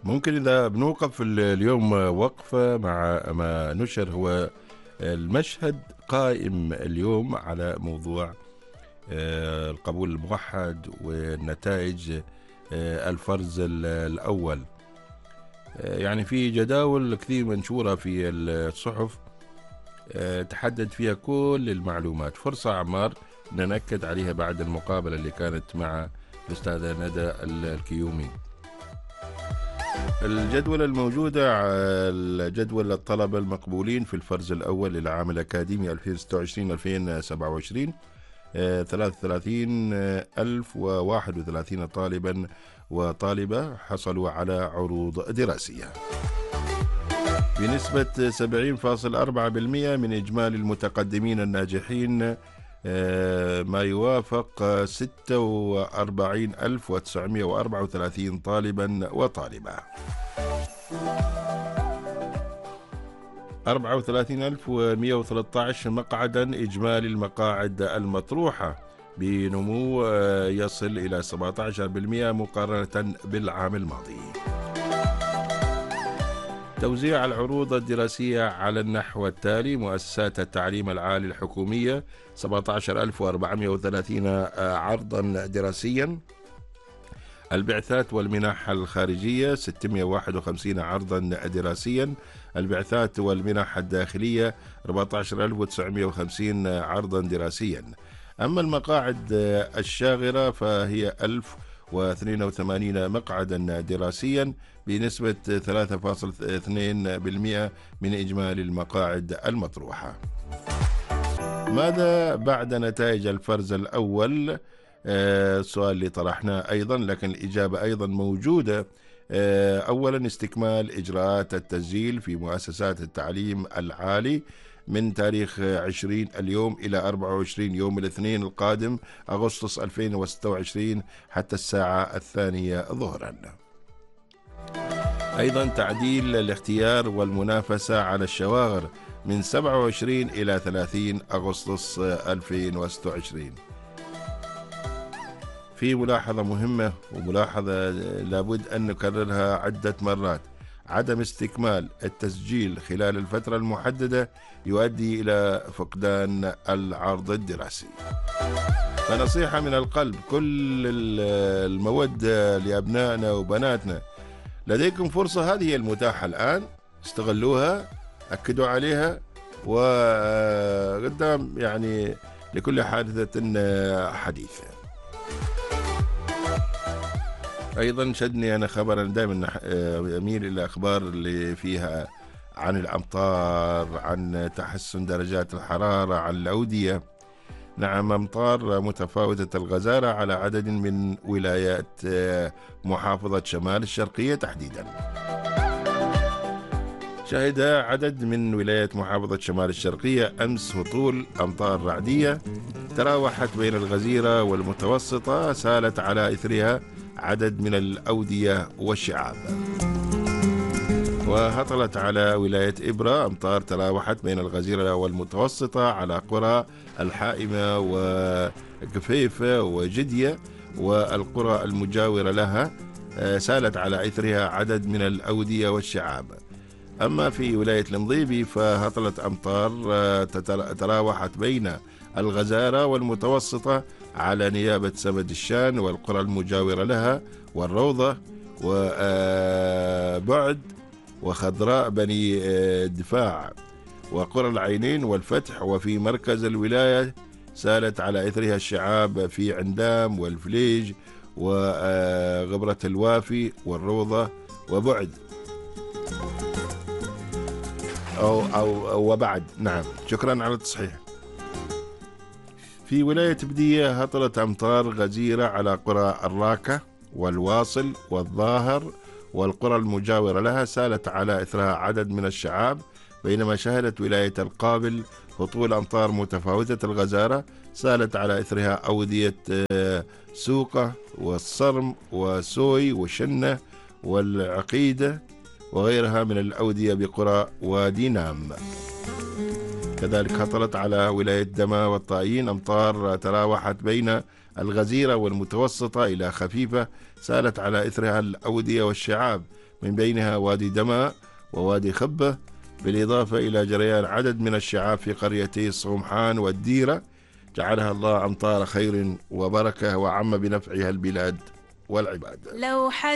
ممكن إذا بنوقف اليوم وقفة مع ما نشر، هو المشهد قائم اليوم على موضوع القبول الموحد والنتائج الفرز الأول. يعني في جداول كثير منشورة في الصحف تحدد فيها كل المعلومات. فرصة عمار ننكد عليها بعد المقابلة اللي كانت مع الأستاذة ندى الكيومي. الجدول الموجودة، الجدول الطلبة المقبولين في الفرز الأول للعام الأكاديمي 2026-2027 33,031 طالبا وطالبة حصلوا على عروض دراسية بنسبة 70.4% من إجمالي المتقدمين الناجحين، ما يوافق 46,934 طالبا وطالبة. 34,113 مقعدا إجمالي المقاعد المطروحة بنمو يصل إلى 17% مقارنة بالعام الماضي. توزيع العروض الدراسية على النحو التالي: مؤسسات التعليم العالي الحكومية 17,430 عرضا دراسيا، البعثات والمنح الخارجية 651 عرضا دراسيا، البعثات والمنح الداخلية 14,950 عرضا دراسيا. أما المقاعد الشاغرة فهي 1082 مقعدا دراسيا بنسبة 3.2% من إجمالي المقاعد المطروحة. ماذا بعد نتائج الفرز الأول؟ السؤال اللي طرحناه أيضا، لكن الإجابة أيضا موجودة. أولا استكمال إجراءات التسجيل في مؤسسات التعليم العالي من تاريخ 20 اليوم إلى 24 يوم الاثنين القادم أغسطس 2026 حتى الساعة 2 ظهرا. أيضا تعديل الاختيار والمنافسة على الشواغر من 27 إلى 30 أغسطس 2026. في ملاحظة مهمة وملاحظة لابد أن نكررها عدة مرات: عدم استكمال التسجيل خلال الفترة المحددة يؤدي إلى فقدان العرض الدراسي. فنصيحة من القلب، كل المودة لأبنائنا وبناتنا، لديكم فرصة، هذه هي المتاحة الآن، استغلوها، أكدوا عليها، وقدام يعني لكل حادثة حديثة. أيضا شدني أنا خبر، أنا دائما أميل إلى الأخبار اللي فيها عن الأمطار، عن تحسن درجات الحرارة، عن الأودية. نعم، أمطار متفاوتة الغزارة على عدد من ولايات محافظة شمال الشرقية تحديدا. شهد عدد من ولايات محافظة شمال الشرقية أمس هطول أمطار رعدية تراوحت بين الغزيرة والمتوسطة، سالت على إثرها عدد من الأودية والشعاب. وهطلت على ولاية إبرة أمطار تراوحت بين الغزيرة والمتوسطة على قرى الحائمة وقفيفة وجدية والقرى المجاورة لها، سالت على إثرها عدد من الأودية والشعاب. أما في ولاية المضيبي فهطلت أمطار تراوحت بين الغزارة والمتوسطة على نيابة سبد الشان والقرى المجاورة لها والروضة وبعد وخضراء بني دفاع وقرى العينين والفتح. وفي مركز الولاية سالت على إثرها الشعاب في عندام والفليج وغبرة الوافي والروضة وبعد أو وبعد. نعم، شكرا على التصحيح. في ولاية بدية هطلت أمطار غزيرة على قرى الراكة والواصل والظاهر والقرى المجاورة لها، سالت على إثرها عدد من الشعاب. بينما شهدت ولاية القابل هطول أمطار متفاوتة الغزارة، سالت على إثرها أودية سوقة والصرم وسوي وشنة والعقيدة وغيرها من الأودية بقرى وادي نام. كذلك هطلت على ولاية دما والطائين أمطار تراوحت بين الغزيرة والمتوسطة إلى خفيفة، سالت على إثرها الأودية والشعاب. من بينها وادي دمى ووادي خبة، بالإضافة إلى جريان عدد من الشعاب في قريتي الصومحان والديرة، جعلها الله أمطار خير وبركة وعم بنفعها البلاد والعباد.